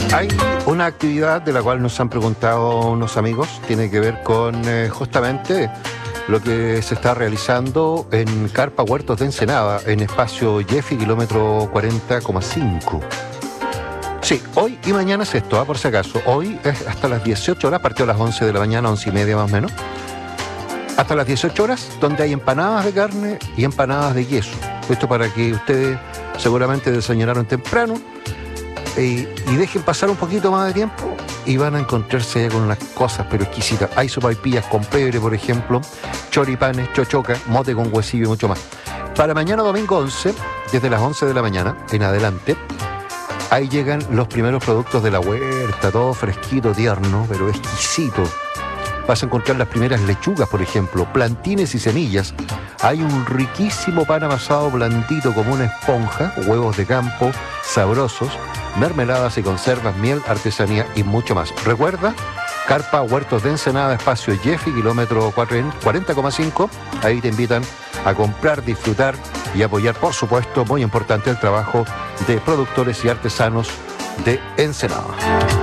Hay una actividad de la cual nos han preguntado unos amigos, tiene que ver con justamente lo que se está realizando en Carpa Huertos de Ensenada, en espacio Jeffy, kilómetro 40,5. Sí, hoy y mañana es esto, por si acaso. Hoy es hasta las 18 horas, partió a las 11 de la mañana, 11 y media más o menos. Hasta las 18 horas, donde hay empanadas de carne y empanadas de queso. Esto para que ustedes seguramente desayunaron temprano y dejen pasar un poquito más de tiempo y van a encontrarse ya con unas cosas pero exquisitas. Hay sopaipillas con pebre, por ejemplo, choripanes, chochoca, mote con huesillo y mucho más. Para mañana domingo 11, desde las 11 de la mañana en adelante, ahí llegan los primeros productos de la huerta, todo fresquito, tierno, pero exquisito. Vas a encontrar las primeras lechugas, por ejemplo, plantines y semillas. Hay un riquísimo pan amasado blandito como una esponja, huevos de campo, sabrosos, mermeladas y conservas, miel, artesanía y mucho más. Recuerda, Carpa Huertos de Ensenada, espacio Jeffy, kilómetro 40,5. Ahí te invitan a comprar, disfrutar y apoyar, por supuesto, muy importante, el trabajo de productores y artesanos de Ensenada.